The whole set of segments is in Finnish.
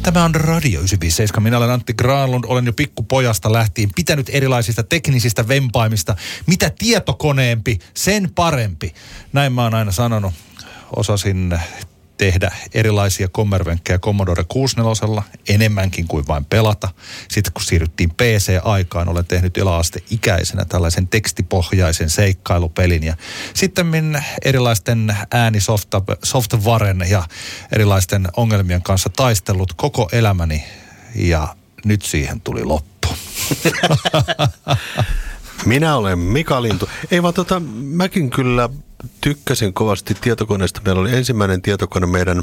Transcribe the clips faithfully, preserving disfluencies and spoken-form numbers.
Tämä on Radio yhdeksänsataaviisikymmentäseitsemän. Minä olen Antti Granlund. Olen jo pikkupojasta lähtien pitänyt erilaisista teknisistä vempaimista. Mitä tietokoneempi, sen parempi. Näin mä oon aina sanonut. Osasin tehdä erilaisia kommervenkkejä Commodore kuusikymmentäneljä enemmänkin kuin vain pelata. Sitten kun siirryttiin P C-aikaan, olen tehnyt yläasteikäisenä tällaisen tekstipohjaisen seikkailupelin ja sitten erilaisten äänisoftwaren ja erilaisten ongelmien kanssa taistellut koko elämäni ja nyt siihen tuli loppu. Minä olen Mika Lintu. Ei vaan tota, mäkin kyllä tykkäsin kovasti tietokoneesta. Meillä oli ensimmäinen tietokone meidän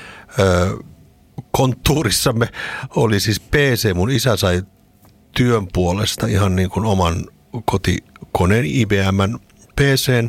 ö, konttuurissamme. Oli siis P C. Mun isä sai työn puolesta ihan niin kuin oman kotikoneen I B M:n P C:n.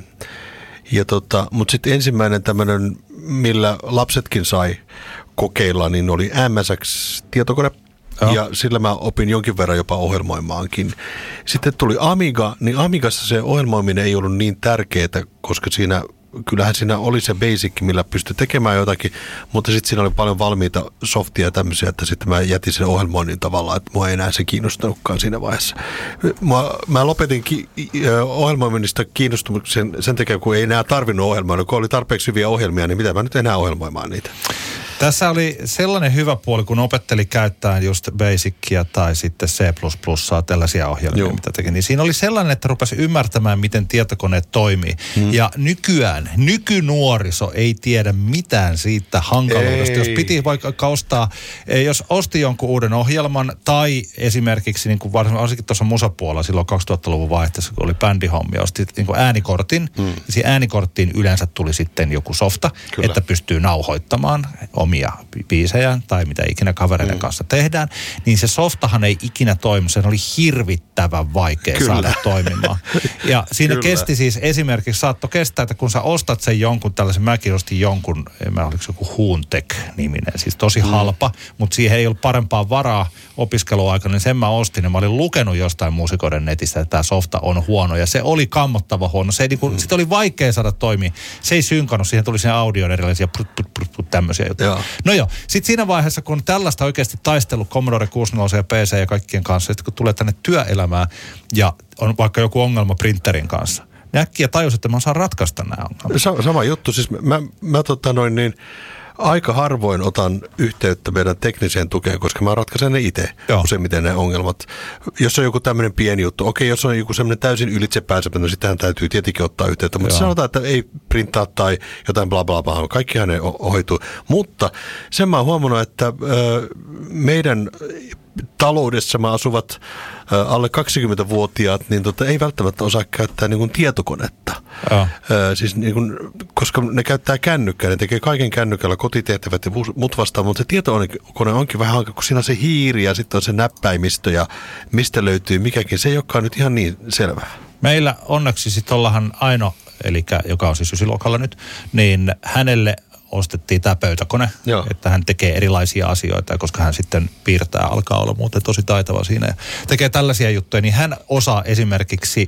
Ja tota, mutta sitten ensimmäinen tämmöinen, millä lapsetkin sai kokeilla, niin oli M S X-tietokone. Joo. Ja sillä mä opin jonkin verran jopa ohjelmoimaankin. Sitten tuli Amiga, niin Amigassa se ohjelmoiminen ei ollut niin tärkeää, koska siinä, kyllähän siinä oli se basic, millä pystyi tekemään jotakin, mutta sitten siinä oli paljon valmiita softia ja tämmöisiä, että sitten mä jätin sen ohjelmoinnin tavallaan, että mua ei enää se kiinnostanutkaan siinä vaiheessa. Mä, mä lopetin ki, ohjelmoinnista kiinnostumuksen sen takia, kun ei enää tarvinnut ohjelmoida, kun oli tarpeeksi hyviä ohjelmia, niin mitä mä nyt enää ohjelmoimaan niitä. Tässä oli sellainen hyvä puoli, kun opetteli käyttää just Basicia tai sitten C plus plus, tällaisia ohjelmia, Joo. mitä teki. Niin siinä oli sellainen, että rupesi ymmärtämään, miten tietokoneet toimii. Hmm. Ja nykyään, nykynuoriso ei tiedä mitään siitä hankaluudesta. Ei. Jos piti vaikka ostaa, jos osti jonkun uuden ohjelman tai esimerkiksi, niin kuin varsinkin tuossa musapuolella silloin kaksituhattaluvun vaihteessa, kun oli bändihommia, osti niin kuin äänikortin. Hmm. Ja siihen äänikorttiin yleensä tuli sitten joku softa, Kyllä. että pystyy nauhoittamaan omia biisejä tai mitä ikinä kavereiden mm. kanssa tehdään, niin se softahan ei ikinä toimi. Se oli hirvittävän vaikea Kyllä. saada toimimaan. Ja siinä Kyllä. kesti siis esimerkiksi, saattoi kestää, että kun sä ostat sen jonkun tällaisen, mäkin ostin jonkun, en mä oliko joku Huuntek-niminen, siis tosi mm. halpa, mutta siihen ei ollut parempaa varaa opiskeluaikana, niin sen mä ostin ja mä olin lukenut jostain muusikoiden netistä, että tämä softa on huono ja se oli kammottava huono. Se ei niinku, mm. sit oli vaikea saada toimia. Se ei synkannut, siihen tuli sen audioon erilaisia prut, prut, prut, prut, tämmöisiä juttuja. Joo. No joo, sitten siinä vaiheessa, kun tällaista oikeasti taistellut Commodore kuusikymmentäneljä ja P C ja kaikkien kanssa, sitten kun tulee tänne työelämään ja on vaikka joku ongelma printerin kanssa, niin äkkiä tajus, että mä saan ratkaista nämä ongelmat. Sa- sama juttu, siis mä, mä tota noin niin, aika harvoin otan yhteyttä meidän tekniseen tukeen, koska mä ratkaisen ne itse useimmiten ne ongelmat. Jos on joku tämmöinen pieni juttu, okei, jos on joku semmoinen täysin ylitsepääsemätön, no sittenhän täytyy tietenkin ottaa yhteyttä, mutta Joo. sanotaan, että ei printtaa tai jotain bla bla bla, kaikkihan ne hoituu. Mutta sen mä oon huomannut, että ö, meidän taloudessamme asuvat ä, alle kaksikymmentävuotiaat, niin tota, ei välttämättä osaa käyttää niin kuin tietokonetta. Ä, siis niin kuin, koska ne käyttää kännykkää, ne tekee kaiken kännykällä, kotitehtävät ja muut vastaan, mutta se tietokone onkin vähän hankala, kun siinä on se hiiri ja sitten on se näppäimistö ja mistä löytyy mikäkin. Se ei olekaan nyt ihan niin selvää. Meillä onneksi sitten ollahan Aino, eli joka on siis ysiluokalla nyt, niin hänelle ostettiin tämä pöytäkone, Joo. että hän tekee erilaisia asioita, koska hän sitten piirtää, alkaa olla muuten tosi taitava siinä ja tekee tällaisia juttuja, niin hän osaa esimerkiksi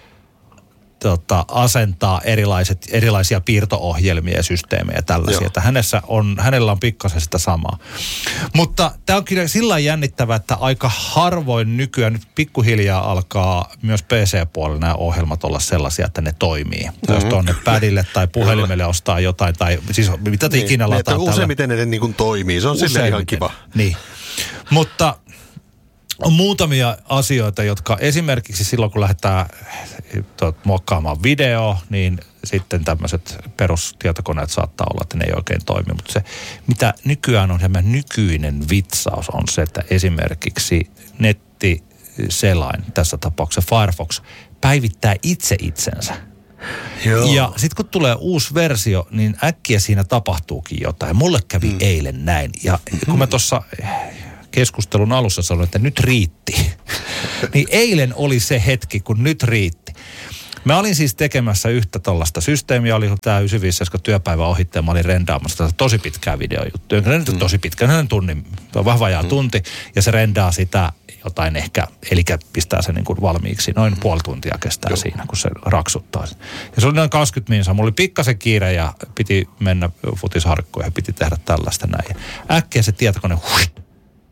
tota, asentaa erilaiset, erilaisia piirto-ohjelmia ja systeemejä tällaisia, Joo. että hänessä on, hänellä on pikkasen sitä samaa. Mutta tämä on kyllä sillä jännittävää, että aika harvoin nykyään nyt pikkuhiljaa alkaa myös P C-puolella nämä ohjelmat olla sellaisia, että ne toimii. Mm-hmm. Jos tuonne padille tai puhelimelle ostaa jotain, tai siis mitä te niin, ikinä lataa tällä. Useimmiten ne niin kuin toimii, se on silleen ihan kiva. Niin, mutta on muutamia asioita, jotka esimerkiksi silloin, kun lähdetään tuot, muokkaamaan videoa, niin sitten tämmöiset perustietokoneet saattaa olla, että ne ei oikein toimi. Mutta se, mitä nykyään on, tämä nykyinen vitsaus on se, että esimerkiksi nettiselain, tässä tapauksessa Firefox, päivittää itse itsensä. Joo. Ja sitten kun tulee uusi versio, niin äkkiä siinä tapahtuukin jotain. Mulle kävi hmm. eilen näin. Ja kun mä tuossa keskustelun alussa sanoin, että nyt riitti. Niin eilen oli se hetki, kun nyt riitti. Mä olin siis tekemässä yhtä tällaista systeemiä, oli tämä yhdeksänsataaviisikymmentä työpäivä ohitte ja mä olin rendaamassa tätä tosi pitkää videojuttuja. Se nyt on tosi pitkä, sen tunnin, vahva ajaa tunti ja se rendaa sitä jotain ehkä, eli pistää sen niin kuin valmiiksi. Noin puoli tuntia kestää Joo. siinä, kun se raksuttaa. Ja se oli noin kaksikymmentä minsaa. Mulla oli pikkasen kiire ja piti mennä futisharkkoon ja piti tehdä tällaista näin. Ja äkkiä se tietokone, huih,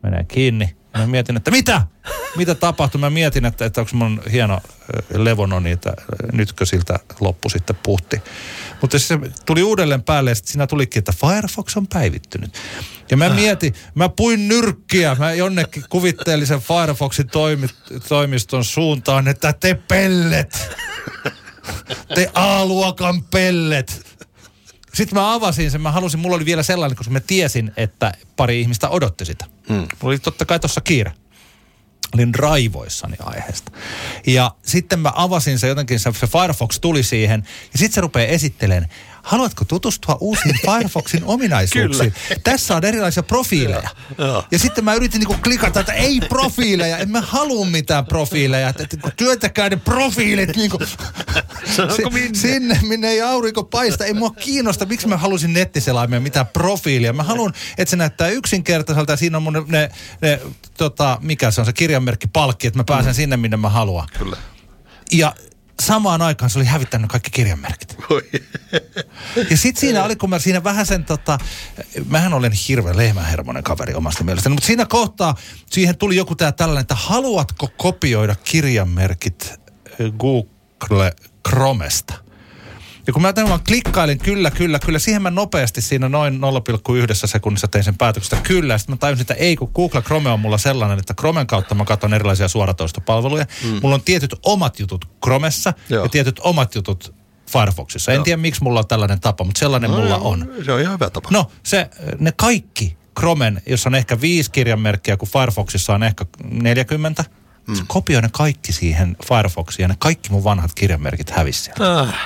menee kiinni. Ja mä mietin, että mitä? Mitä tapahtui? Mä mietin, että, että onko mun hieno levononi, että nytkö siltä loppu sitten puhti. Mutta se tuli uudelleen päälle ja sitten siinä tulikin, että Firefox on päivittynyt. Ja mä mietin, mä puin nyrkkiä, mä jonnekin kuvitteellisen Firefoxin toimi, toimiston suuntaan, että te pellet, te A-luokan pellet. Sitten mä avasin sen, mä halusin, mulla oli vielä sellainen, koska mä tiesin, että pari ihmistä odotti sitä. Mm. Mulla oli totta kai tossa kiire. Olin raivoissani aiheesta. Ja sitten mä avasin se jotenkin, se, se Firefox tuli siihen, ja sitten se rupeaa esittelemään, haluatko tutustua uusiin Firefoxin ominaisuuksiin? Tässä on erilaisia profiileja. Ja, ja. ja sitten mä yritin niinku klikata, että ei profiileja, en mä halua mitään profiileja. Että, että työntäkää ne profiilit niinku si, sinne, minne ei aurinko paista. Ei mua kiinnosta, miksi mä halusin nettiselaimia mitään profiilia. Mä haluan, että se näyttää yksinkertaiselta ja siinä on mun ne, ne, ne tota, mikä se on se kirjanmerkki palkki, että mä pääsen mm. sinne, minne mä haluan. Kyllä. Ja samaan aikaan se oli hävittänyt kaikki kirjanmerkit. Ja sit siinä oli, kun mä siinä vähän sen tota, mähän olen hirveän lehmähermonen kaveri omasta mielestäni, mutta siinä kohtaa siihen tuli joku tää tällainen, että haluatko kopioida kirjanmerkit Google Chromesta? Ja kun mä tämän vaan klikkailin, kyllä, kyllä, kyllä, siihen mä nopeasti siinä noin nolla pilkku yksi sekunnissa tein sen päätöksestä, kyllä. Ja sitten mä tajusin, että ei, kun Google Chrome on mulla sellainen, että Chromen kautta mä katson erilaisia suoratoistopalveluja. Mm. Mulla on tietyt omat jutut Chromessa Joo. ja tietyt omat jutut Firefoxissa. En Joo. tiedä, miksi mulla on tällainen tapa, mutta sellainen no, mulla on. Se on ihan hyvä tapa. No, se, ne kaikki Chromen, jossa on ehkä viisi kirjanmerkkiä, kun Firefoxissa on ehkä neljäkymmentä, mm. se kopioi ne kaikki siihen Firefoxiin ja ne kaikki mun vanhat kirjanmerkit hävisi sieltä. Ah.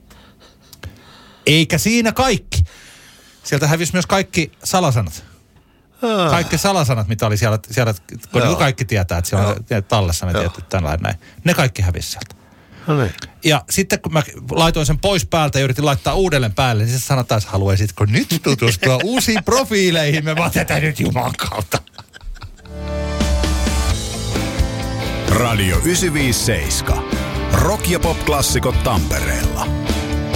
Eikä siinä kaikki. Sieltä hävisi myös kaikki salasanat. Ah. Kaikki salasanat, mitä oli siellä, siellä kun Joo. kaikki tietää, että siellä on tallessa ne tietyt tällainen näin. Ne kaikki hävisi sieltä. No niin. Ja sitten kun mä laitoin sen pois päältä ja yritin laittaa uudelleen päälle, niin se sanotaan, että haluaisitko nyt tutustua uusiin profiileihin? Me vaan tätä nyt Jumalan kautta. Radio yhdeksänsataaviisikymmentäseitsemän. Rock ja pop-klassikot Tampereella.